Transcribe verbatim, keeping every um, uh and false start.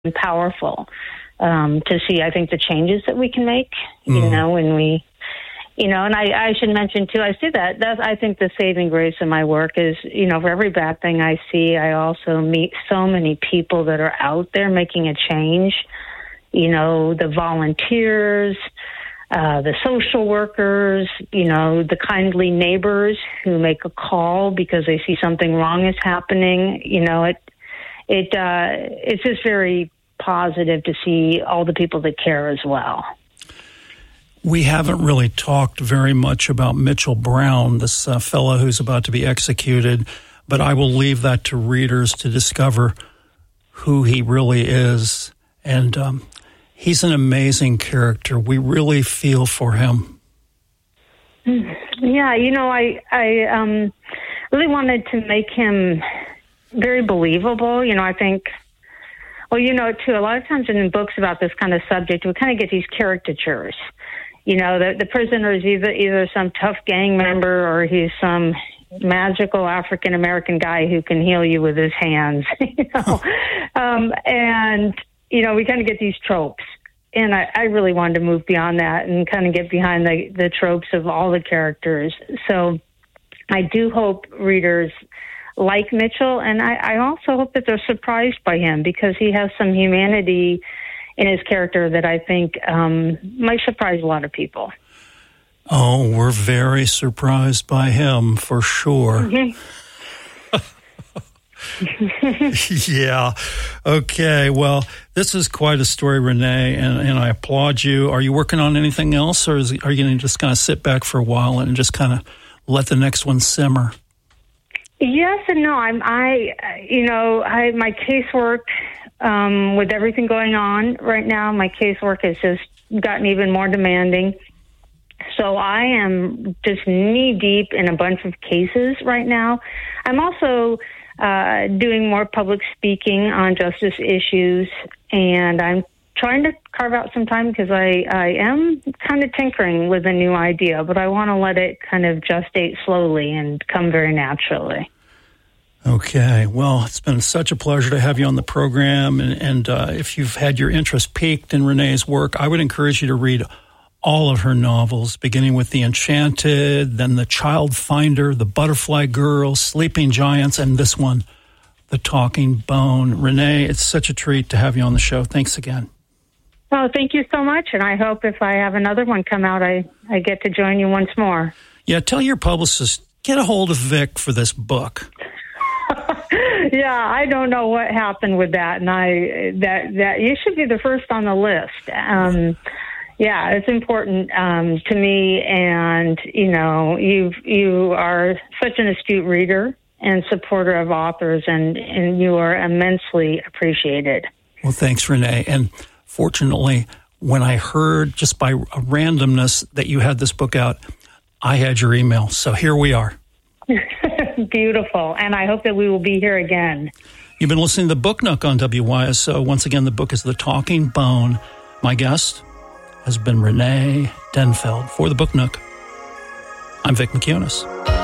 powerful um, to see, I think, the changes that we can make, you Mm. know, when we, you know, and I, I should mention, too, I see that. That's, I think the saving grace of my work is, you know, for every bad thing I see, I also meet so many people that are out there making a change, you know, the volunteers, uh, the social workers, you know, the kindly neighbors who make a call because they see something wrong is happening. You know, it, it, uh, it's just very positive to see all the people that care as well. We haven't really talked very much about Mitchell Brown, this uh, fellow who's about to be executed, but I will leave that to readers to discover who he really is. And um, he's an amazing character. We really feel for him. Yeah, you know, I, I um, really wanted to make him very believable. You know, I think, well, you know, too, a lot of times in books about this kind of subject, we kind of get these caricatures. You know, the, the prisoner is either, either some tough gang member or he's some magical African-American guy who can heal you with his hands, you know. um, and, you know, we kind of get these tropes. And I, I really wanted to move beyond that and kind of get behind the, the tropes of all the characters. So I do hope readers like Mitchell, and I, I also hope that they're surprised by him because he has some humanity in his character that I think um, might surprise a lot of people. Oh, we're very surprised by him, for sure. Mm-hmm. Yeah. Okay. Well, this is quite a story, Renee, and, and I applaud you. Are you working on anything else, or is, are you going to just kind of sit back for a while and just kind of let the next one simmer? Yes and no. I'm, I, you know, I, my casework, um, with everything going on right now, my casework has just gotten even more demanding. So I am just knee deep in a bunch of cases right now. I'm also uh, doing more public speaking on justice issues, and I'm trying to carve out some time because I, I am kind of tinkering with a new idea, but I want to let it kind of gestate slowly and come very naturally. Okay. Well, it's been such a pleasure to have you on the program. And, and uh, if you've had your interest piqued in Renee's work, I would encourage you to read all of her novels, beginning with The Enchanted, then The Child Finder, The Butterfly Girl, Sleeping Giants, and this one, The Talking Bone. Renee, it's such a treat to have you on the show. Thanks again. Well, thank you so much. And I hope if I have another one come out, I, I get to join you once more. Yeah, tell your publicist, get a hold of Vic for this book. Yeah, I don't know what happened with that, and I that that you should be the first on the list. Um, yeah, it's important um, to me, and you know, you you are such an astute reader and supporter of authors, and and you are immensely appreciated. Well, thanks, Renee. And fortunately, when I heard just by randomness that you had this book out, I had your email, so here we are. Beautiful. And I hope that we will be here again. You've been listening to the Book Nook on W Y S O. Once again, the book is The Talking Bone. My guest has been Renee Denfeld. For the Book Nook, I'm Vic McInnes.